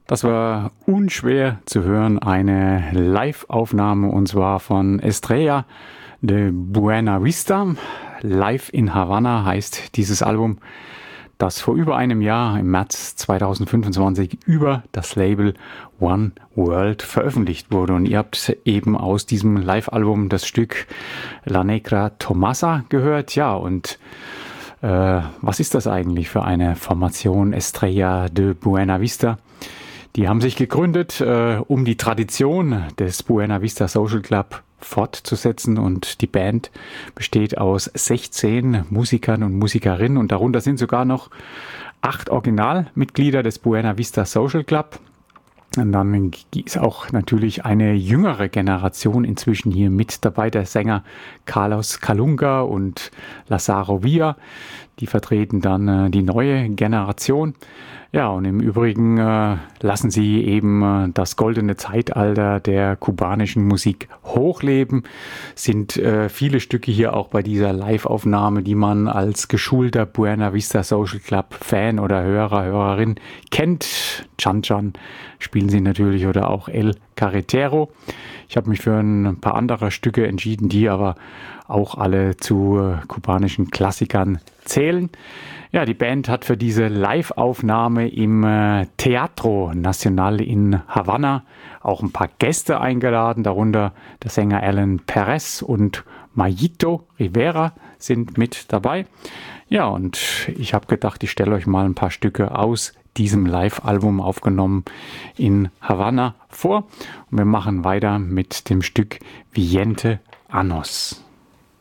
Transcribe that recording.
Das war unschwer zu hören, eine Live-Aufnahme und zwar von Estrella de Buena Vista. Live in Havanna heißt dieses Album, das vor über einem Jahr im März 2025 über das Label One World veröffentlicht wurde. Und ihr habt eben aus diesem Live-Album das Stück La Negra Tomasa gehört. Ja, und was ist das eigentlich für eine Formation Estrella de Buena Vista? Die haben sich gegründet, um die Tradition des Buena Vista Social Club fortzusetzen, und die Band besteht aus 16 Musikern und Musikerinnen und darunter sind sogar noch 8 Originalmitglieder des Buena Vista Social Club. Und dann ist auch natürlich eine jüngere Generation inzwischen hier mit dabei, der Sänger Carlos Calunga und Lazaro Villa. Die vertreten dann die neue Generation. Ja, und im Übrigen lassen sie eben das goldene Zeitalter der kubanischen Musik hochleben. Sind viele Stücke hier auch bei dieser Live-Aufnahme, die man als geschulter Buena Vista Social Club Fan oder Hörerin kennt. Chan Chan spielen sie natürlich oder auch El Carretero. Ich habe mich für ein paar andere Stücke entschieden, die aber auch alle zu kubanischen Klassikern zählen. Ja, die Band hat für diese Live-Aufnahme im Teatro Nacional in Havanna auch ein paar Gäste eingeladen, darunter der Sänger Alan Perez und Mayito Rivera sind mit dabei. Ja, und ich habe gedacht, ich stelle euch mal ein paar Stücke aus diesem Live-Album aufgenommen in Havanna vor. Und wir machen weiter mit dem Stück Viente Anos.